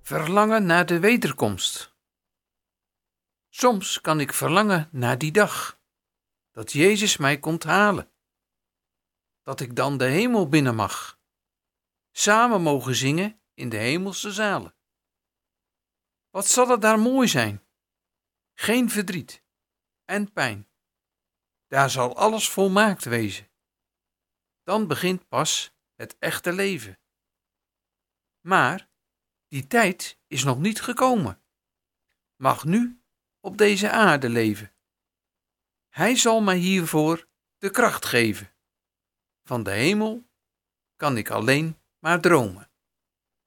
Verlangen naar de wederkomst. Soms kan ik verlangen naar die dag, dat Jezus mij komt halen. Dat ik dan de hemel binnen mag, samen mogen zingen in de hemelse zalen. Wat zal het daar mooi zijn? Geen verdriet en pijn. Daar zal alles volmaakt wezen. Dan begint pas het echte leven. Maar die tijd is nog niet gekomen. Mag nu op deze aarde leven. Hij zal mij hiervoor de kracht geven. Van de hemel kan ik alleen maar dromen.